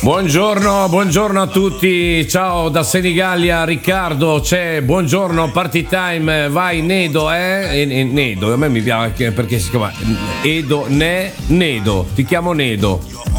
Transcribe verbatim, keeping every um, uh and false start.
Buongiorno, buongiorno a tutti, ciao da Senigallia Riccardo, c'è, buongiorno, party time, vai Nedo, eh? E, e, Nedo, a me mi piace perché si chiama Edo, Ne, Nedo, ti chiamo Nedo.